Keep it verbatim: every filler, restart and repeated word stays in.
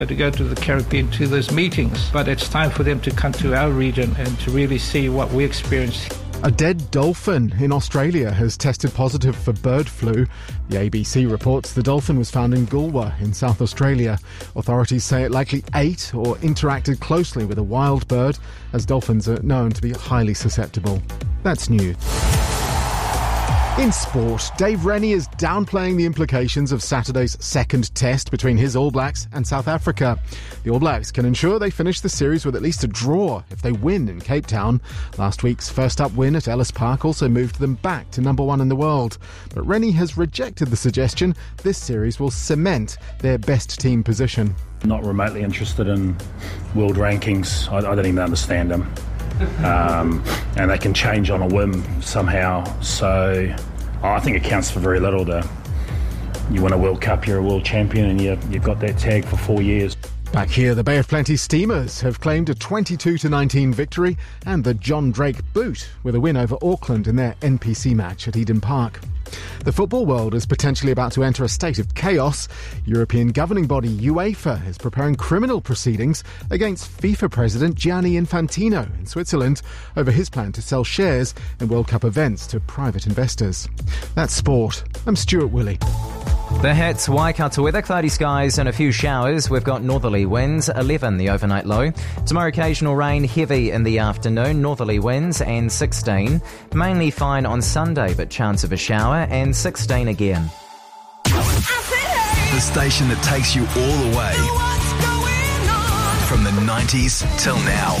to go to the Caribbean to those meetings, but it's time for them to come to our region and to really see what we experienced. A dead dolphin in Australia has tested positive for bird flu. The A B C reports the dolphin was found in Goolwa in South Australia. Authorities say it likely ate or interacted closely with a wild bird, as dolphins are known to be highly susceptible. That's news. In sport, Dave Rennie is downplaying the implications of Saturday's second test between his All Blacks and South Africa. The All Blacks can ensure they finish the series with at least a draw if they win in Cape Town. Last week's first-up win at Ellis Park also moved them back to number one in the world. But Rennie has rejected the suggestion this series will cement their best team position. Not remotely interested in world rankings. I, I don't even understand them. Um, and they can change on a whim somehow, so oh, I think it counts for very little. To you win a World Cup, you're a world champion, and you, you've got that tag for four years. Back here, the Bay of Plenty Steamers have claimed a twenty-two to nineteen victory and the John Drake boot with a win over Auckland in their N P C match at Eden Park. The football world is potentially about to enter a state of chaos. European governing body UEFA is preparing criminal proceedings against FIFA president Gianni Infantino in Switzerland over his plan to sell shares in World Cup events to private investors. That's sport. I'm Stuart Willey. The hits, Waikato weather, cloudy skies and a few showers. We've got northerly winds, eleven the overnight low. Tomorrow occasional rain, heavy in the afternoon, northerly winds and sixteen. Mainly fine on Sunday but chance of a shower and sixteen again. The station that takes you all the way. From the nineties till now.